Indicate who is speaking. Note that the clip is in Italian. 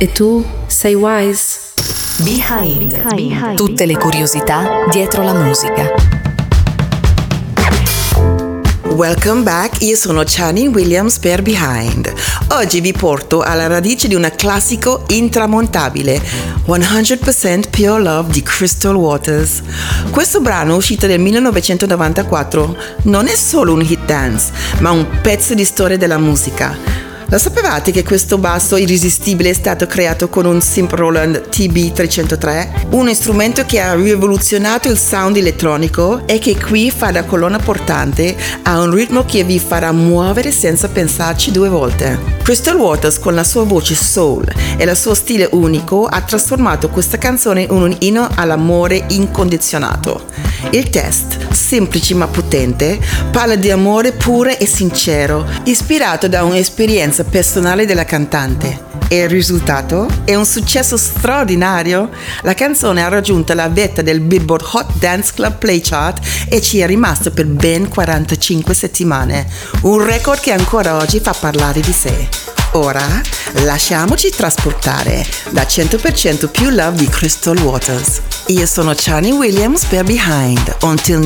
Speaker 1: E tu sei Wise?
Speaker 2: Behind. Tutte le curiosità dietro la musica.
Speaker 3: Welcome back, io sono Channing Williams per Behind. Oggi vi porto alla radice di un classico intramontabile, 100% Pure Love di Crystal Waters. Questo brano, uscito nel 1994, non è solo un hit dance, ma un pezzo di storia della musica. Lo sapevate che questo basso irresistibile è stato creato con un Simp Roland TB-303? Un strumento che ha rivoluzionato il sound elettronico e che qui fa da colonna portante a un ritmo che vi farà muovere senza pensarci due volte. Crystal Waters, con la sua voce soul e il suo stile unico, ha trasformato questa canzone in un inno all'amore incondizionato. Il test, semplice ma potente, parla di amore puro e sincero, ispirato da un'esperienza personale della cantante. E il risultato è un successo straordinario. La canzone ha raggiunto la vetta del Billboard Hot Dance Club Play Chart e ci è rimasto per ben 45 settimane, un record che ancora oggi fa parlare di sé. Ora lasciamoci trasportare da 100% Pure Love di Crystal Waters. Io sono Channing Williams per Behind. Until